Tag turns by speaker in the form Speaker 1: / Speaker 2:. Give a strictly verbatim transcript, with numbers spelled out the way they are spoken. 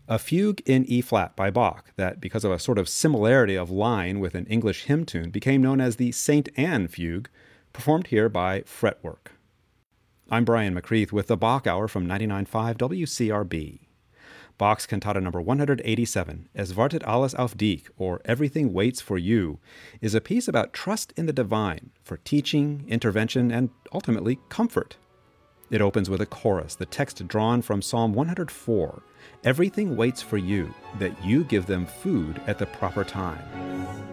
Speaker 1: A fugue in E-flat by Bach that, because of a sort of similarity of line with an English hymn tune, became known as the Saint Anne Fugue, performed here by Fretwork. I'm Brian McCreath with the Bach Hour from ninety-nine point five W C R B. Bach's Cantata number one hundred eighty-seven, Es wartet alles auf dich, or Everything Waits for You, is a piece about trust in the divine for teaching, intervention, and ultimately comfort. It opens with a chorus, the text drawn from Psalm one hundred four, Everything waits for you, that you give them food at the proper time.